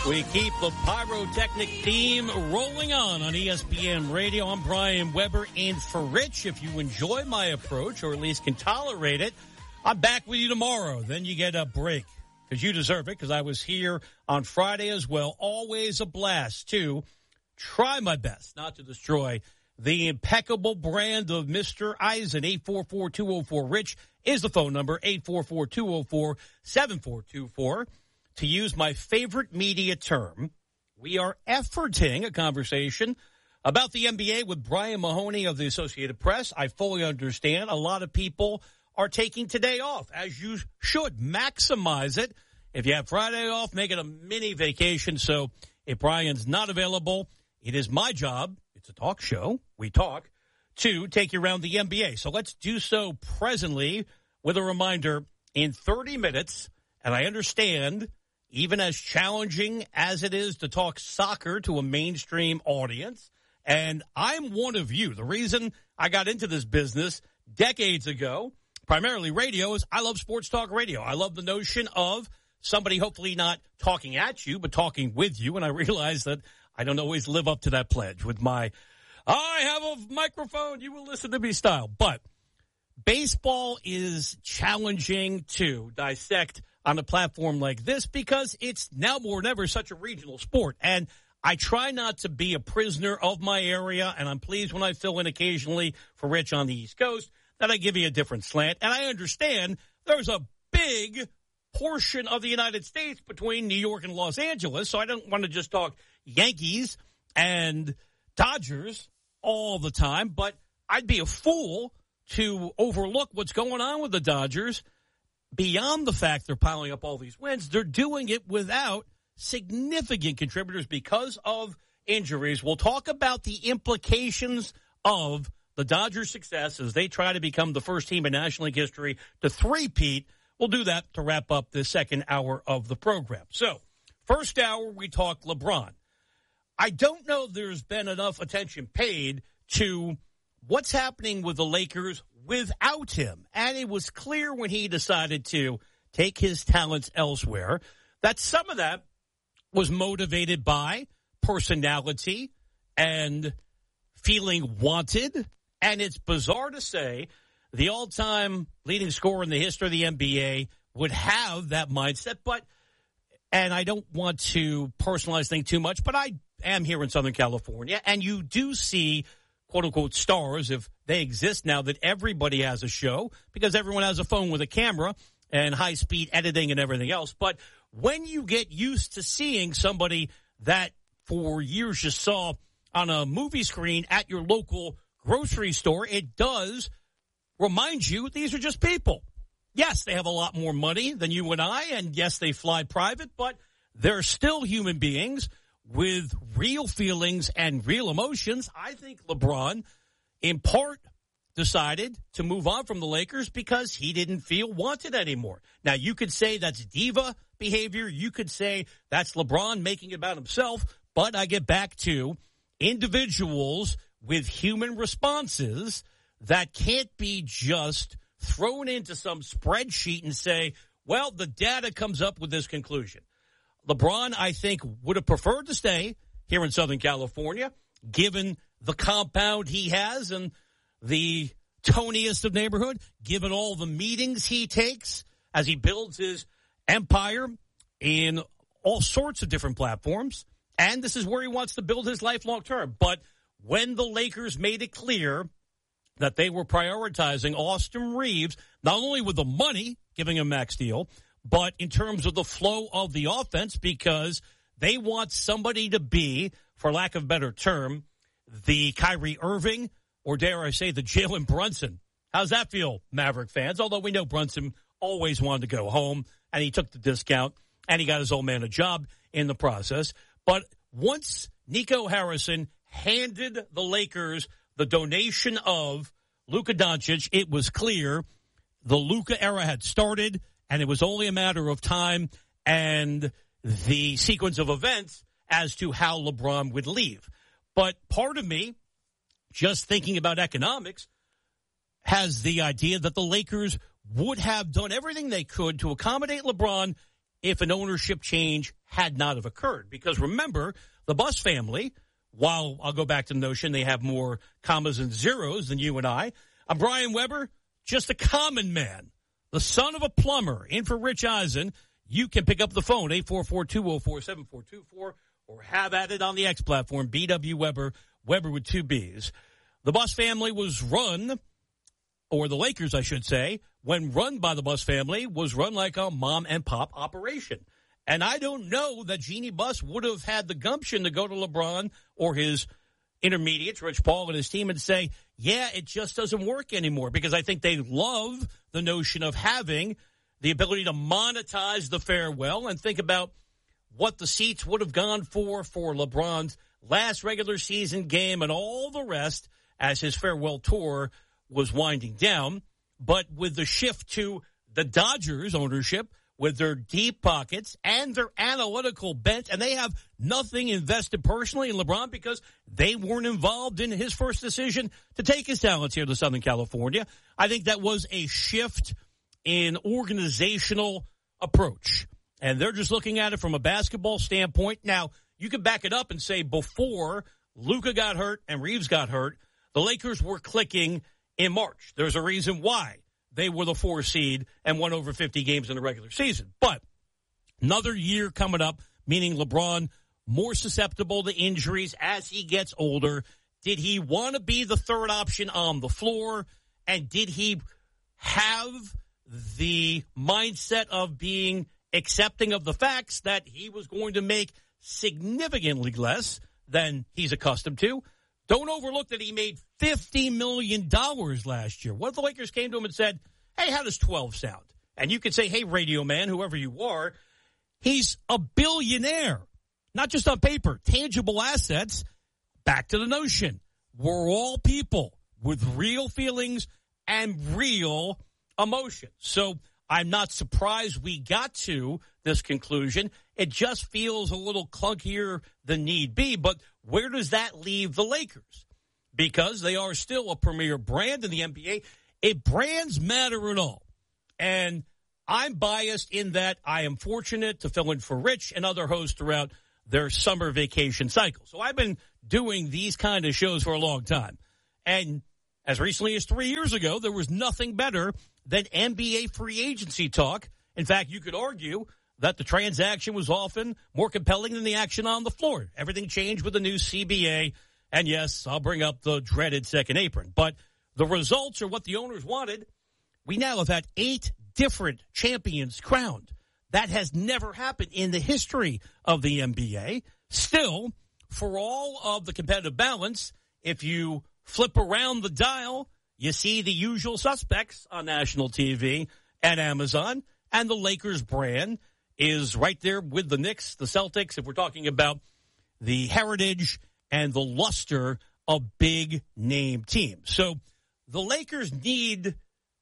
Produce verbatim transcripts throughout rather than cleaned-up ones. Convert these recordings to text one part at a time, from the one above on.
We keep the pyrotechnic theme rolling on on E S P N Radio. I'm Brian Weber, and for Rich, if you enjoy my approach, or at least can tolerate it, I'm back with you tomorrow. Then you get a break, because you deserve it, because I was here on Friday as well. Always a blast to try my best not to destroy the impeccable brand of Mister Eisen. eight four four, two oh four, RICH is the phone number, eight four four, two oh four, seven four two four. To use my favorite media term, we are efforting a conversation about the N B A with Brian Mahoney of the Associated Press. I fully understand a lot of people are taking today off, as you should. Maximize it. If you have Friday off, make it a mini vacation. So if Brian's not available, it is my job, it's a talk show, we talk, to take you around the N B A. So let's do so presently with a reminder in thirty minutes, and I understand, even as challenging as it is to talk soccer to a mainstream audience, and I'm one of you. The reason I got into this business decades ago, primarily radio, is I love sports talk radio. I love the notion of somebody hopefully not talking at you, but talking with you, and I realize that I don't always live up to that pledge with my, I have a microphone, you will listen to me style. But baseball is challenging to dissect on a platform like this because it's now more than ever such a regional sport. And I try not to be a prisoner of my area, and I'm pleased when I fill in occasionally for Rich on the East Coast that I give you a different slant. And I understand there's a big portion of the United States between New York and Los Angeles, so I don't want to just talk Yankees and Dodgers all the time, but I'd be a fool to overlook what's going on with the Dodgers. Beyond the fact they're piling up all these wins, they're doing it without significant contributors because of injuries. We'll talk about the implications of the Dodgers' success as they try to become the first team in National League history to three-peat. We'll do that to wrap up the second hour of the program. So, first hour, we talk LeBron. I don't know if there's been enough attention paid to what's happening with the Lakers without him. And it was clear when he decided to take his talents elsewhere that some of that was motivated by personality and feeling wanted. And it's bizarre to say the all-time leading scorer in the history of the N B A would have that mindset. But, and I don't want to personalize things too much, but I am here in Southern California, and you do see quote-unquote stars, if they exist now, that everybody has a show because everyone has a phone with a camera and high-speed editing and everything else. But when you get used to seeing somebody that for years you saw on a movie screen at your local grocery store, it does remind you these are just people. Yes, they have a lot more money than you and I, and yes, they fly private, but they're still human beings with real feelings and real emotions. I think LeBron, in part, decided to move on from the Lakers because he didn't feel wanted anymore. Now, you could say that's diva behavior. You could say that's LeBron making it about himself. But I get back to individuals with human responses that can't be just thrown into some spreadsheet and say, well, the data comes up with this conclusion. LeBron, I think, would have preferred to stay here in Southern California, given the compound he has and the toniest of neighborhood, given all the meetings he takes as he builds his empire in all sorts of different platforms. And this is where he wants to build his life long term. But when the Lakers made it clear that they were prioritizing Austin Reeves, not only with the money, giving him max deal, but in terms of the flow of the offense, because they want somebody to be, for lack of a better term, the Kyrie Irving, or dare I say, the Jalen Brunson. How's that feel, Maverick fans? Although we know Brunson always wanted to go home, and he took the discount, and he got his old man a job in the process. But once Nico Harrison handed the Lakers the donation of Luka Doncic, it was clear the Luka era had started, and it was only a matter of time and the sequence of events as to how LeBron would leave. But part of me, just thinking about economics, has the idea that the Lakers would have done everything they could to accommodate LeBron if an ownership change had not have occurred. Because remember, the Buss family, while I'll go back to the notion they have more commas and zeros than you and I, I'm Brian Weber, just a common man, the son of a plumber, in for Rich Eisen. You can pick up the phone, eight four four, two oh four, seven four two four, or have at it on the X platform, B W Weber, Weber with two B's. The Buss family was run, or the Lakers, I should say, when run by the Buss family, was run like a mom and pop operation. And I don't know that Jeannie Buss would have had the gumption to go to LeBron or his intermediates, Rich Paul and his team, and say, yeah, it just doesn't work anymore. Because I think they love the notion of having the ability to monetize the farewell, and think about what the seats would have gone for for LeBron's last regular season game and all the rest as his farewell tour was winding down. But with the shift to the Dodgers ownership, with their deep pockets and their analytical bent, and they have nothing invested personally in LeBron because they weren't involved in his first decision to take his talents here to Southern California. I think that was a shift in organizational approach. And they're just looking at it from a basketball standpoint. Now, you can back it up and say before Luka got hurt and Reeves got hurt, the Lakers were clicking in March. There's a reason why they were the four seed and won over fifty games in the regular season. But another year coming up, meaning LeBron more susceptible to injuries as he gets older. Did he want to be the third option on the floor? And did he have the mindset of being accepting of the facts that he was going to make significantly less than he's accustomed to? Don't overlook that he made fifty million dollars last year. What if the Lakers came to him and said, hey, how does twelve sound? And you could say, hey, radio man, whoever you are, he's a billionaire. Not just on paper, tangible assets. Back to the notion. We're all people with real feelings and real emotions. So I'm not surprised we got to this conclusion. It just feels a little clunkier than need be. But where does that leave the Lakers? Because they are still a premier brand in the N B A. It brands matter at all. And I'm biased in that I am fortunate to fill in for Rich and other hosts throughout their summer vacation cycle. So I've been doing these kind of shows for a long time. And as recently as three years ago, there was nothing better than N B A free agency talk. In fact, you could argue that the transaction was often more compelling than the action on the floor. Everything changed with the new C B A. And yes, I'll bring up the dreaded second apron. But the results are what the owners wanted. We now have had eight different champions crowned. That has never happened in the history of the N B A. Still, for all of the competitive balance, if you flip around the dial, you see the usual suspects on national T V and Amazon, and the Lakers brand is right there with the Knicks, the Celtics, if we're talking about the heritage and the luster of big-name teams. So the Lakers need,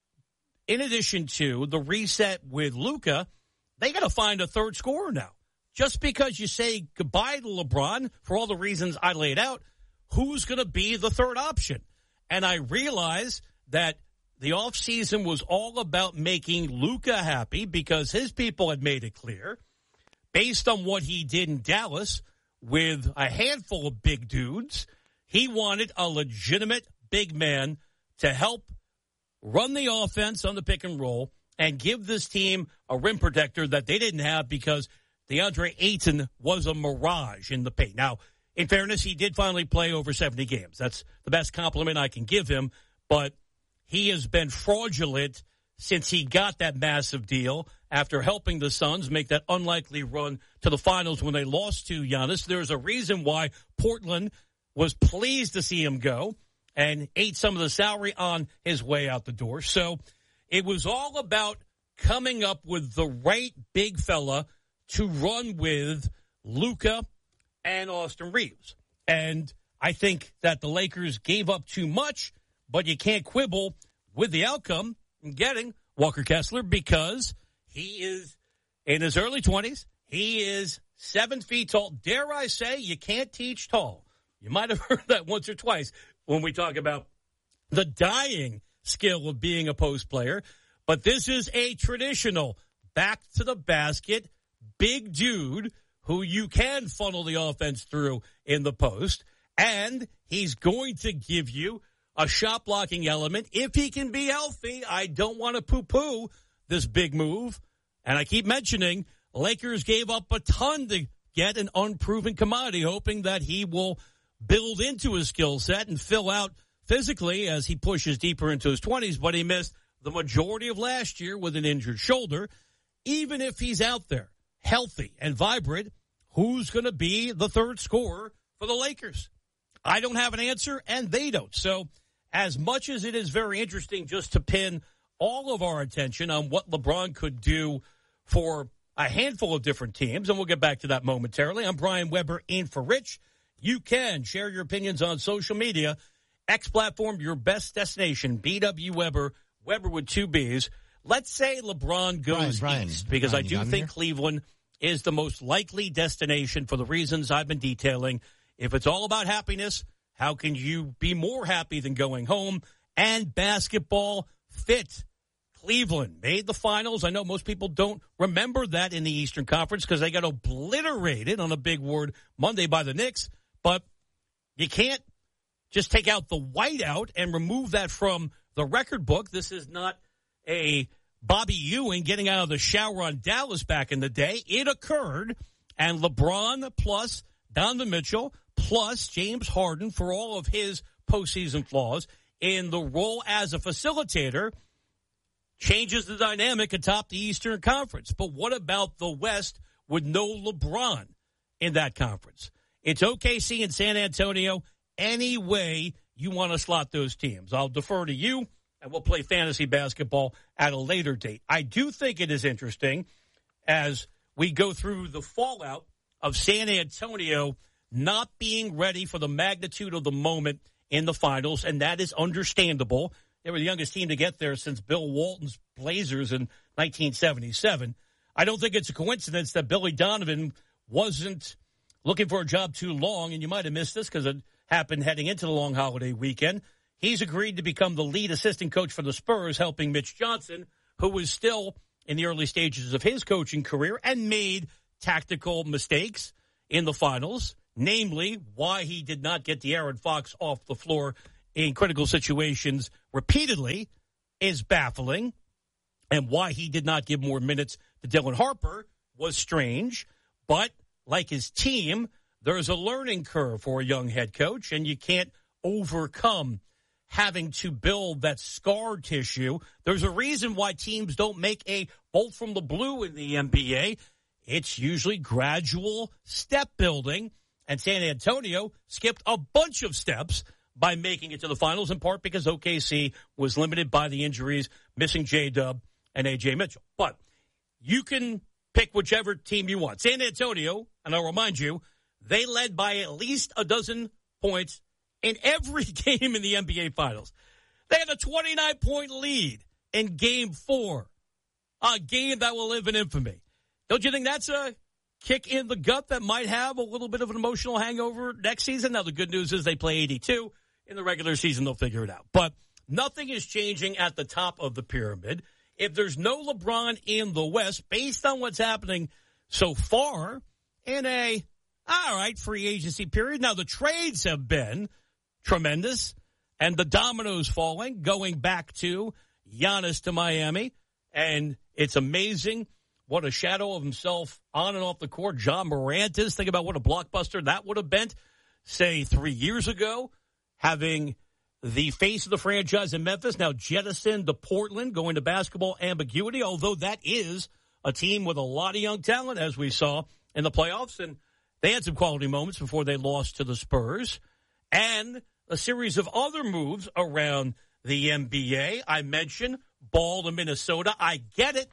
in addition to the reset with Luka, they got to find a third scorer now. Just because you say goodbye to LeBron, for all the reasons I laid out, who's going to be the third option? And I realize that the offseason was all about making Luka happy because his people had made it clear, based on what he did in Dallas with a handful of big dudes, he wanted a legitimate big man to help run the offense on the pick and roll and give this team a rim protector that they didn't have because DeAndre Ayton was a mirage in the paint. Now, in fairness, he did finally play over seventy games. That's the best compliment I can give him, but he has been fraudulent since he got that massive deal after helping the Suns make that unlikely run to the finals when they lost to Giannis. There's a reason why Portland was pleased to see him go and ate some of the salary on his way out the door. So it was all about coming up with the right big fella to run with Luka and Austin Reeves. And I think that the Lakers gave up too much, but you can't quibble with the outcome in getting Walker Kessler because he is in his early twenties. He is seven feet tall. Dare I say, you can't teach tall. You might have heard that once or twice when we talk about the dying skill of being a post player. But this is a traditional back to the basket big dude who you can funnel the offense through in the post, and he's going to give you a shot blocking element if he can be healthy. I don't want to poo-poo this big move, and I keep mentioning Lakers gave up a ton to get an unproven commodity, hoping that he will build into his skill set and fill out physically as he pushes deeper into his twenties, but he missed the majority of last year with an injured shoulder. Even if he's out there healthy and vibrant, who's going to be the third scorer for the Lakers? I don't have an answer, and they don't. So as much as it is very interesting just to pin all of our attention on what LeBron could do for a handful of different teams, and we'll get back to that momentarily. I'm Brian Weber in for Rich. You can share your opinions on social media. X platform, your best destination, B W Weber, Weber with two B's. Let's say LeBron goes Brian, Brian, east, because Brian, I do think here? Cleveland is the most likely destination for the reasons I've been detailing. If it's all about happiness, how can you be more happy than going home? And basketball fit. Cleveland made the finals. I know most people don't remember that in the Eastern Conference because they got obliterated on a big word Monday by the Knicks. But you can't just take out the whiteout and remove that from the record book. This is not a Bobby Ewing getting out of the shower on Dallas back in the day. It occurred, and LeBron plus Donovan Mitchell plus James Harden, for all of his postseason flaws, in the role as a facilitator, changes the dynamic atop the Eastern Conference. But what about the West with no LeBron in that conference? It's O K C and San Antonio any way you want to slot those teams. I'll defer to you, and we'll play fantasy basketball at a later date. I do think it is interesting as we go through the fallout of San Antonio not being ready for the magnitude of the moment in the finals, and that is understandable. They were the youngest team to get there since Bill Walton's Blazers in nineteen seventy-seven. I don't think it's a coincidence that Billy Donovan wasn't looking for a job too long, and you might have missed this because it happened heading into the long holiday weekend. He's agreed to become the lead assistant coach for the Spurs, helping Mitch Johnson, who was still in the early stages of his coaching career and made tactical mistakes in the finals, namely why he did not get De'Aaron Fox off the floor in critical situations repeatedly is baffling, and why he did not give more minutes to Dylan Harper was strange. But like his team, there's a learning curve for a young head coach, and you can't overcome having to build that scar tissue. There's a reason why teams don't make a bolt from the blue in the N B A. It's usually gradual step building, and San Antonio skipped a bunch of steps by making it to the finals, in part because O K C was limited by the injuries, missing J-Dub and A J Mitchell. But you can pick whichever team you want. San Antonio, and I'll remind you, they led by at least a dozen points in every game in the N B A Finals. They had a twenty-nine point lead in Game four, a game that will live in infamy. Don't you think that's a kick in the gut that might have a little bit of an emotional hangover next season? Now, the good news is they play eighty-two. In the regular season, they'll figure it out. But nothing is changing at the top of the pyramid. If there's no LeBron in the West, based on what's happening so far in a, all right, free agency period. Now, the trades have been tremendous, and the dominoes falling, going back to Giannis to Miami. And it's amazing what a shadow of himself on and off the court John Morant is. Think about what a blockbuster that would have been, say, three years ago. Having the face of the franchise in Memphis now jettisoned to Portland, going to basketball ambiguity, although that is a team with a lot of young talent, as we saw in the playoffs. And they had some quality moments before they lost to the Spurs. And a series of other moves around the N B A. I mentioned Ball to Minnesota. I get it.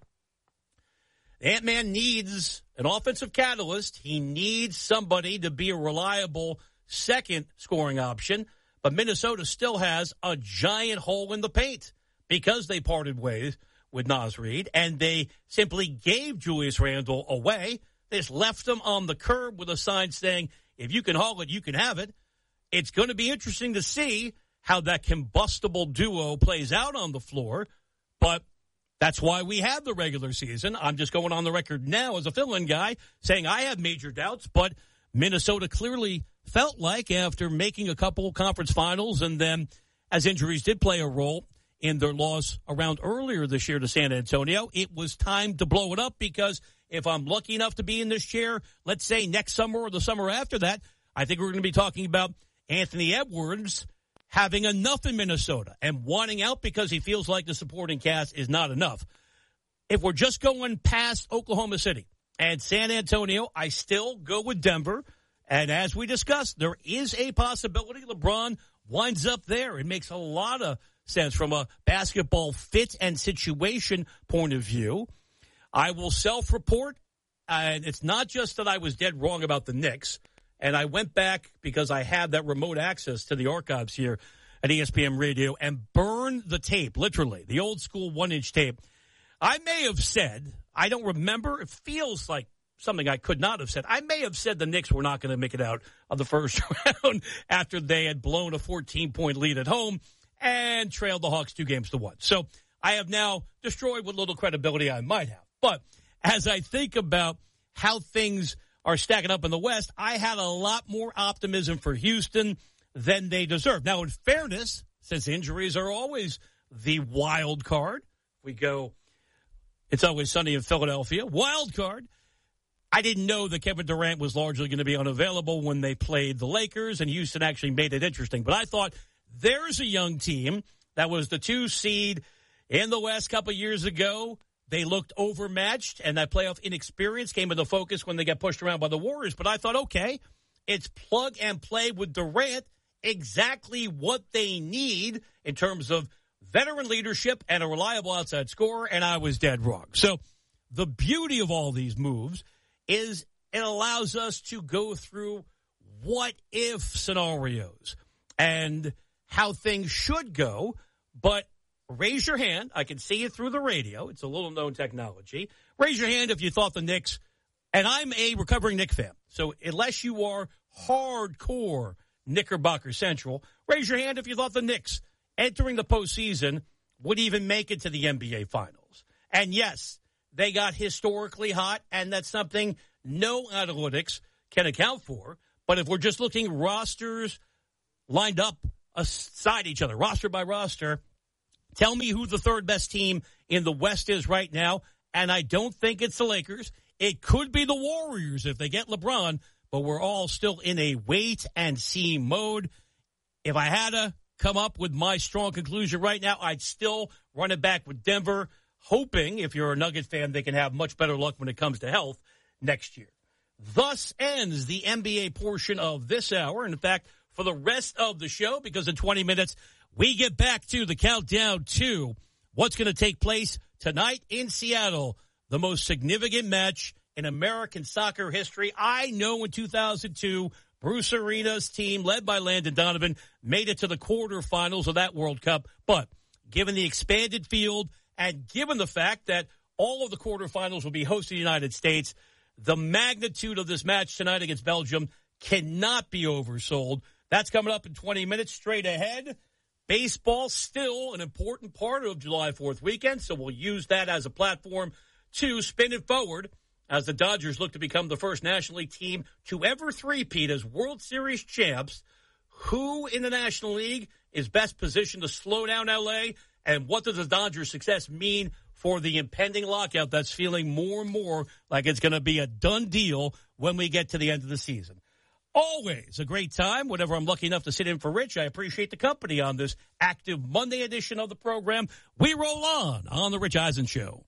Ant-Man needs an offensive catalyst. He needs somebody to be a reliable second scoring option. But Minnesota still has a giant hole in the paint because they parted ways with Naz Reid, and they simply gave Julius Randle away. They just left him on the curb with a sign saying, if you can haul it, you can have it. It's going to be interesting to see how that combustible duo plays out on the floor. But That's why we have the regular season. I'm just going on the record now as a fill-in guy saying I have major doubts, but Minnesota clearly felt like after making a couple conference finals and then as injuries did play a role in their loss around earlier this year to San Antonio, it was time to blow it up because if I'm lucky enough to be in this chair, let's say next summer or the summer after that, I think we're going to be talking about Anthony Edwards having enough in Minnesota and wanting out because he feels like the supporting cast is not enough. If we're just going past Oklahoma City and San Antonio, I still go with Denver. And as we discussed, there is a possibility LeBron winds up there. It makes a lot of sense from a basketball fit and situation point of view. I will self-report, and it's not just that I was dead wrong about the Knicks. And I went back because I have that remote access to the archives here at E S P N Radio and burned the tape, literally, the old school one-inch tape. I may have said, I don't remember, it feels like something I could not have said. I may have said the Knicks were not going to make it out of the first round after they had blown a fourteen-point lead at home and trailed the Hawks two games to one. So I have now destroyed what little credibility I might have. But as I think about how things are stacking up in the West, I had a lot more optimism for Houston than they deserve. Now, in fairness, since injuries are always the wild card, we go, it's always sunny in Philadelphia, wild card. I didn't know that Kevin Durant was largely going to be unavailable when they played the Lakers, and Houston actually made it interesting. But I thought there's a young team that was the two seed in the West a couple of years ago. They looked overmatched, and that playoff inexperience came into focus when they got pushed around by the Warriors. But I thought, okay, it's plug and play with Durant, exactly what they need in terms of veteran leadership and a reliable outside scorer, and I was dead wrong. So the beauty of all these moves is it allows us to go through what-if scenarios and how things should go, but raise your hand. I can see it through the radio. It's a little-known technology. Raise your hand if you thought the Knicks, and I'm a recovering Knicks fan, so unless you are hardcore Knickerbocker Central, raise your hand if you thought the Knicks entering the postseason would even make it to the N B A Finals. And yes, they got historically hot, and that's something no analytics can account for. But if we're just looking rosters lined up aside each other, roster by roster, tell me who the third best team in the West is right now, and I don't think it's the Lakers. It could be the Warriors if they get LeBron, but we're all still in a wait-and-see mode. If I had to come up with my strong conclusion right now, I'd still run it back with Denver, hoping, if you're a Nugget fan, they can have much better luck when it comes to health next year. Thus ends the N B A portion of this hour. And in fact, for the rest of the show, because in twenty minutes, we get back to the countdown to what's going to take place tonight in Seattle, the most significant match in American soccer history. I know in two thousand two, Bruce Arena's team, led by Landon Donovan, made it to the quarterfinals of that World Cup. But given the expanded field and given the fact that all of the quarterfinals will be hosted in the United States, the magnitude of this match tonight against Belgium cannot be oversold. That's coming up in twenty minutes straight ahead. Baseball still an important part of July fourth weekend, so we'll use that as a platform to spin it forward as the Dodgers look to become the first National League team to ever three-peat as World Series champs. Who in the National League is best positioned to slow down L A, and what does the Dodgers' success mean for the impending lockout that's feeling more and more like it's going to be a done deal when we get to the end of the season? Always a great time whenever I'm lucky enough to sit in for Rich. I appreciate the company on this active Monday edition of the program. We roll on on The Rich Eisen Show.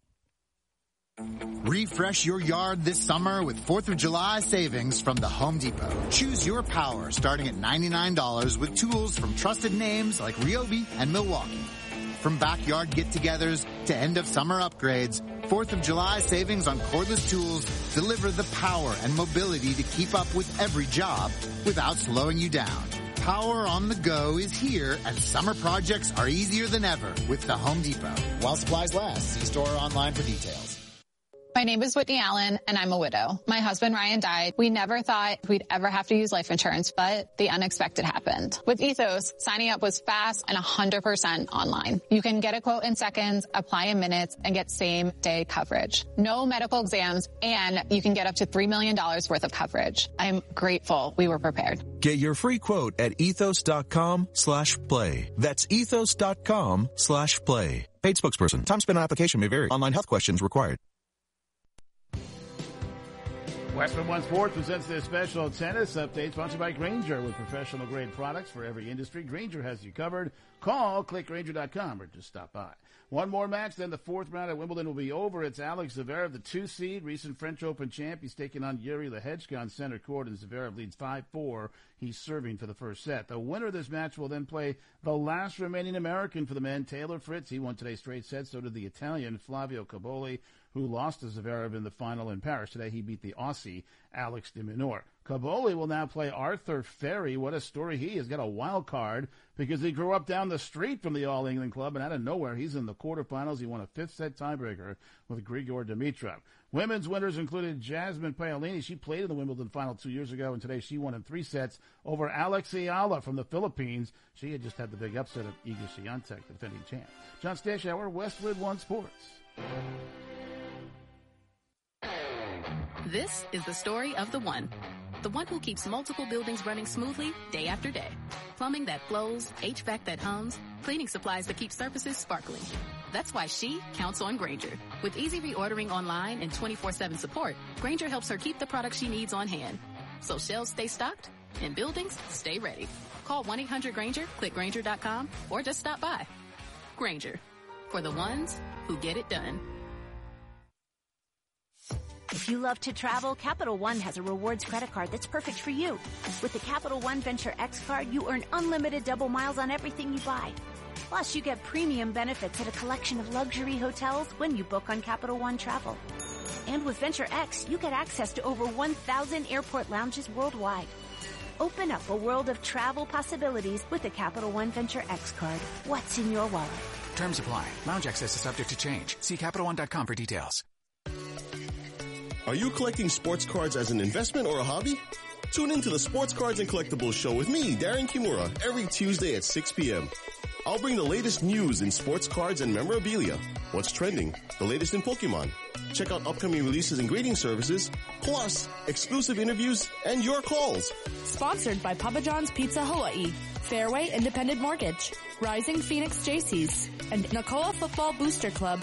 Refresh your yard this summer with fourth of July savings from the Home Depot. Choose your power starting at ninety-nine dollars with tools from trusted names like Ryobi and Milwaukee. From backyard get-togethers to end-of-summer upgrades, fourth of July savings on cordless tools deliver the power and mobility to keep up with every job without slowing you down. Power on the go is here, and summer projects are easier than ever with the Home Depot. While supplies last, see store or online for details. My name is Whitney Allen, and I'm a widow. My husband, Ryan, died. We never thought we'd ever have to use life insurance, but the unexpected happened. With Ethos, signing up was fast and one hundred percent online. You can get a quote in seconds, apply in minutes, and get same-day coverage. No medical exams, and you can get up to three million dollars worth of coverage. I'm grateful we were prepared. Get your free quote at ethos.com slash play. That's ethos.com slash play. Paid spokesperson. Time spent on application may vary. Online health questions required. Westwood One Sports presents their special tennis update sponsored by Grainger. With professional grade products for every industry, Grainger has you covered. Call, click Grainger dot com, or just stop by. One more match, then the fourth round at Wimbledon will be over. It's Alex Zverev, the two seed, recent French Open champ. He's taking on Yuri Lehechka on center court, and Zverev leads five four. He's serving for the first set. The winner of this match will then play the last remaining American for the men, Taylor Fritz. He won today's straight set. So did the Italian, Flavio Caboli, who lost to Zverev in the final in Paris. Today he beat the Aussie, Alex de Minaur. Caboli will now play Arthur Ferry. What a story he has. Got a wild card because he grew up down the street from the All-England Club, and out of nowhere, he's in the quarterfinals. He won a fifth-set tiebreaker with Grigor Dimitrov. Women's winners included Jasmine Paolini. She played in the Wimbledon final two years ago, and today she won in three sets over Alex Ayala from the Philippines. She had just had the big upset of Iga Swiatek, the defending champ. John Stashauer, Westwood One Sports. This is the story of the one. The one who keeps multiple buildings running smoothly day after day. Plumbing that flows, H V A C that hums, cleaning supplies that keep surfaces sparkling. That's why she counts on Grainger. With easy reordering online and twenty-four seven support, Grainger helps her keep the products she needs on hand. So shelves stay stocked and buildings stay ready. Call one eight hundred Grainger, click Grainger dot com, or just stop by. Grainger, for the ones who get it done. If you love to travel, Capital One has a rewards credit card that's perfect for you. With the Capital One Venture X card, you earn unlimited double miles on everything you buy. Plus, you get premium benefits at a collection of luxury hotels when you book on Capital One Travel. And with Venture X, you get access to over one thousand airport lounges worldwide. Open up a world of travel possibilities with the Capital One Venture X card. What's in your wallet? Terms apply. Lounge access is subject to change. See Capital One dot com for details. Are you collecting sports cards as an investment or a hobby? Tune into the Sports Cards and Collectibles Show with me, Darren Kimura, every Tuesday at six p.m. I'll bring the latest news in sports cards and memorabilia, what's trending, the latest in Pokemon. Check out upcoming releases and grading services, plus exclusive interviews and your calls. Sponsored by Papa John's Pizza Hawaii, Fairway Independent Mortgage, Rising Phoenix J Cs, and Nakoa Football Booster Club.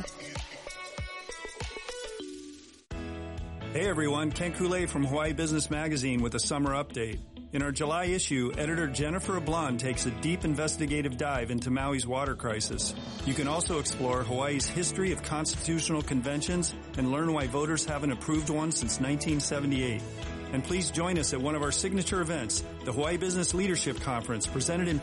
Hey everyone, Ken Kool-Aid from Hawaii Business Magazine with a summer update. In our July issue, editor Jennifer Ablon takes a deep investigative dive into Maui's water crisis. You can also explore Hawaii's history of constitutional conventions and learn why voters haven't approved one since nineteen seventy-eight. And please join us at one of our signature events, the Hawaii Business Leadership Conference, presented in